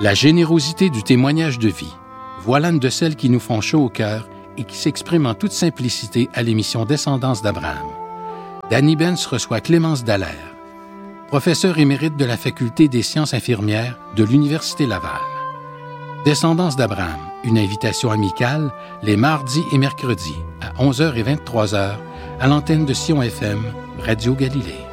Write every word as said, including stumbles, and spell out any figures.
La générosité du témoignage de vie, voilà une de celles qui nous font chaud au cœur et qui s'exprime en toute simplicité à l'émission Descendance d'Abraham. Danny Benz reçoit Clémence Dallaire, professeure émérite de la Faculté des sciences infirmières de l'Université Laval. Descendance d'Abraham, une invitation amicale les mardis et mercredis à onze heures et vingt-trois heures à l'antenne de Sion F M, Radio Galilée.